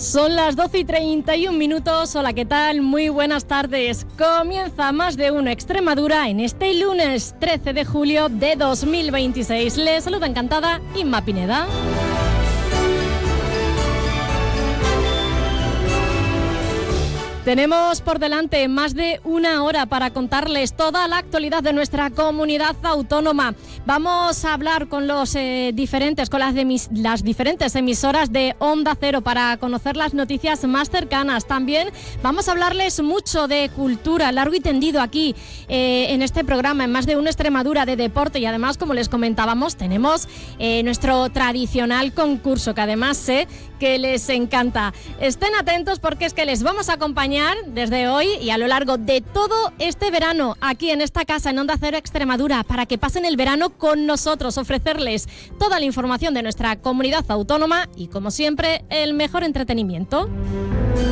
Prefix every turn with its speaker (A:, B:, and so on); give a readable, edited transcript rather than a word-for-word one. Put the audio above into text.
A: Son las 12:31. Hola, ¿qué tal? Muy buenas tardes. Comienza Más de Uno Extremadura en este lunes 13 de julio de 2026. Les saluda encantada Inma Pineda. Tenemos por delante más de una hora para contarles toda la actualidad de nuestra comunidad autónoma. Vamos a hablar con las diferentes emisoras de Onda Cero para conocer las noticias más cercanas. También vamos a hablarles mucho de cultura, largo y tendido aquí en este programa, en Más de Uno Extremadura, de deporte. Y además, como les comentábamos, tenemos nuestro tradicional concurso, que además sé que les encanta. Estén atentos porque es que les vamos a acompañar desde hoy y a lo largo de todo este verano aquí en esta casa en Onda Cero Extremadura, para que pasen el verano con nosotros, ofrecerles toda la información de nuestra comunidad autónoma y, como siempre, el mejor entretenimiento.